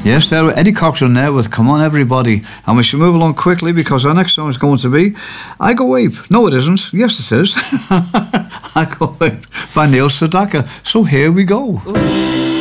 Yes, there were Eddie Cochran there with Come On Everybody. And we should move along quickly because our next song is going to be I Go Ape. No, it isn't. Yes, it is. I Go Ape by Neil Sedaka. So here we go. Ooh.